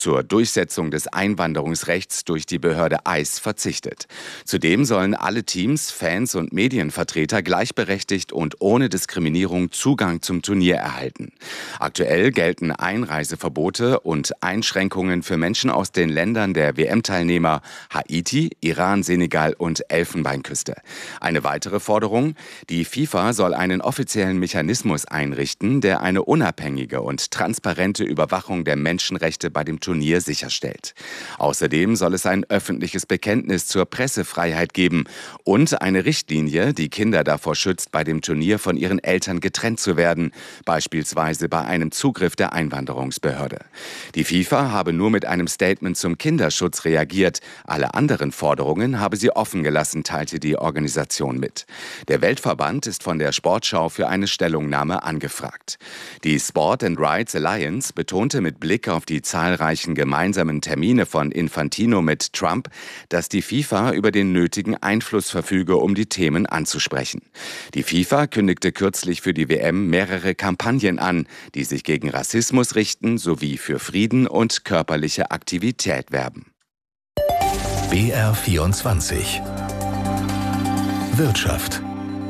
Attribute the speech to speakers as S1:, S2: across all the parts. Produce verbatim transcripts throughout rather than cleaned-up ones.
S1: zur Durchsetzung des Einwanderungsrechts durch die Behörde I C E verzichtet. Zudem sollen alle Teams, Fans und Medienvertreter gleichberechtigt und ohne Diskriminierung Zugang zum Turnier erhalten. Aktuell gelten Einreiseverbote und Einschränkungen für Menschen aus den Ländern der W M-Teilnehmer Haiti, Iran, Senegal und Elfenbeinküste. Eine weitere Forderung: Die FIFA soll einen offiziellen Mechanismus einrichten, der eine unabhängige und transparente Überwachung der Menschenrechte bei dem Turnier sicherstellt. Außerdem soll es ein öffentliches Bekenntnis zur Pressefreiheit geben und eine Richtlinie, die Kinder davor schützt, bei dem Turnier von ihren Eltern getrennt zu werden, beispielsweise bei einem Zugriff der Einwanderungsbehörde. Die FIFA habe nur mit einem Statement zum Kinderschutz reagiert. Alle anderen Forderungen habe sie offen gelassen, teilte die Organisation mit. Der Weltverband ist von der Sportschau für eine Stellungnahme angefragt. Die Sport and Rights Alliance betonte mit Blick auf die zahlreichen gemeinsamen Termine von Infantino mit Trump, dass die FIFA über den nötigen Einfluss verfüge, um die Themen anzusprechen. Die FIFA kündigte kürzlich für die W M mehrere Kampagnen an, die sich gegen Rassismus richten sowie für Frieden und körperliche Aktivität werben.
S2: B R vierundzwanzig Wirtschaft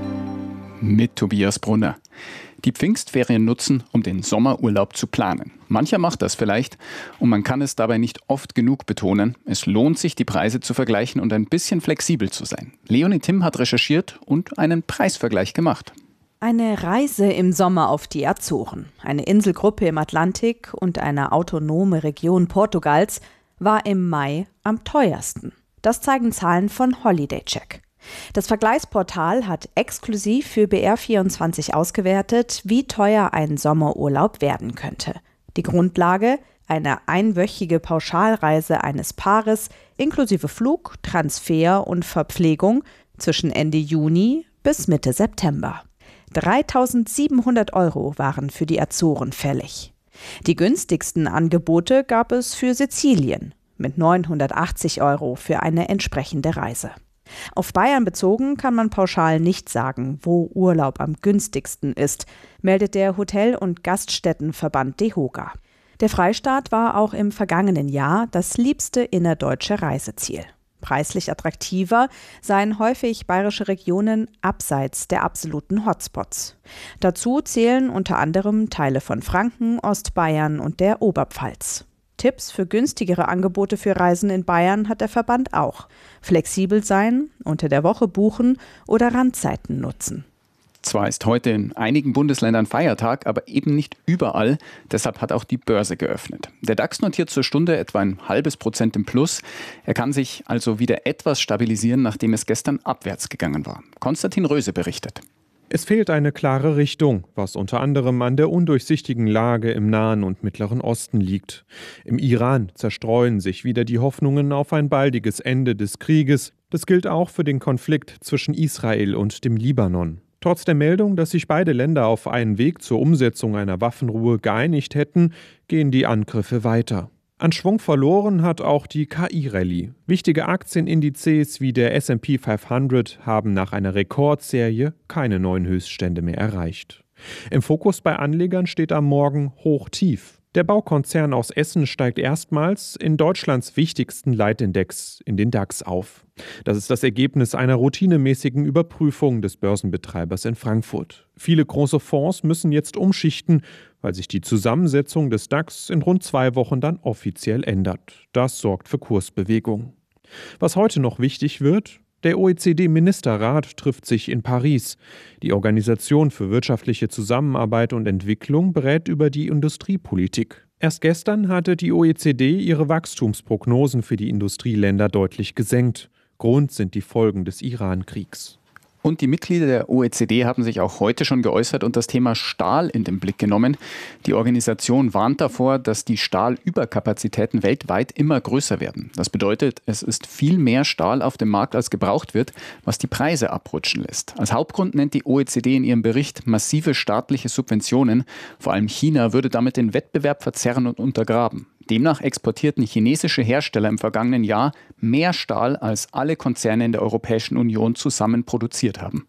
S3: mit Tobias Brunner. Die Pfingstferien nutzen, um den Sommerurlaub zu planen. Mancher macht das vielleicht und man kann es dabei nicht oft genug betonen. Es lohnt sich, die Preise zu vergleichen und ein bisschen flexibel zu sein. Leonie Timm hat recherchiert und einen Preisvergleich gemacht.
S4: Eine Reise im Sommer auf die Azoren, eine Inselgruppe im Atlantik und eine autonome Region Portugals war im Mai am teuersten. Das zeigen Zahlen von HolidayCheck. Das Vergleichsportal hat exklusiv für B R vierundzwanzig ausgewertet, wie teuer ein Sommerurlaub werden könnte. Die Grundlage: eine einwöchige Pauschalreise eines Paares inklusive Flug, Transfer und Verpflegung zwischen Ende Juni bis Mitte September. dreitausendsiebenhundert Euro waren für die Azoren fällig. Die günstigsten Angebote gab es für Sizilien mit neunhundertachtzig Euro für eine entsprechende Reise. Auf Bayern bezogen kann man pauschal nicht sagen, wo Urlaub am günstigsten ist, meldet der Hotel- und Gaststättenverband DEHOGA. Der Freistaat war auch im vergangenen Jahr das liebste innerdeutsche Reiseziel. Preislich attraktiver seien häufig bayerische Regionen abseits der absoluten Hotspots. Dazu zählen unter anderem Teile von Franken, Ostbayern und der Oberpfalz. Tipps für günstigere Angebote für Reisen in Bayern hat der Verband auch. Flexibel sein, unter der Woche buchen oder Randzeiten nutzen.
S3: Zwar ist heute in einigen Bundesländern Feiertag, aber eben nicht überall. Deshalb hat auch die Börse geöffnet. Der DAX notiert zur Stunde etwa ein halbes Prozent im Plus. Er kann sich also wieder etwas stabilisieren, nachdem es gestern abwärts gegangen war. Konstantin Röse berichtet.
S5: Es fehlt eine klare Richtung, was unter anderem an der undurchsichtigen Lage im Nahen und Mittleren Osten liegt. Im Iran zerstreuen sich wieder die Hoffnungen auf ein baldiges Ende des Krieges. Das gilt auch für den Konflikt zwischen Israel und dem Libanon. Trotz der Meldung, dass sich beide Länder auf einen Weg zur Umsetzung einer Waffenruhe geeinigt hätten, gehen die Angriffe weiter. An Schwung verloren hat auch die K I-Rallye. Wichtige Aktienindizes wie der S and P fünfhundert haben nach einer Rekordserie keine neuen Höchststände mehr erreicht. Im Fokus bei Anlegern steht am Morgen Hoch-Tief. Der Baukonzern aus Essen steigt erstmals in Deutschlands wichtigsten Leitindex, in den DAX, auf. Das ist das Ergebnis einer routinemäßigen Überprüfung des Börsenbetreibers in Frankfurt. Viele große Fonds müssen jetzt umschichten, weil sich die Zusammensetzung des DAX in rund zwei Wochen dann offiziell ändert. Das sorgt für Kursbewegung. Was heute noch wichtig wird: Der O E C D-Ministerrat trifft sich in Paris. Die Organisation für wirtschaftliche Zusammenarbeit und Entwicklung berät über die Industriepolitik. Erst gestern hatte die O E C D ihre Wachstumsprognosen für die Industrieländer deutlich gesenkt. Grund sind die Folgen des Iran-Kriegs.
S3: Und die Mitglieder der O E C D haben sich auch heute schon geäußert und das Thema Stahl in den Blick genommen. Die Organisation warnt davor, dass die Stahlüberkapazitäten weltweit immer größer werden. Das bedeutet, es ist viel mehr Stahl auf dem Markt, als gebraucht wird, was die Preise abrutschen lässt. Als Hauptgrund nennt die O E C D in ihrem Bericht massive staatliche Subventionen. Vor allem China würde damit den Wettbewerb verzerren und untergraben. Demnach exportierten chinesische Hersteller im vergangenen Jahr mehr Stahl, als alle Konzerne in der Europäischen Union zusammen produziert haben.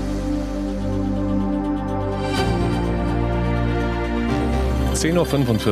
S2: zehn Uhr fünfundvierzig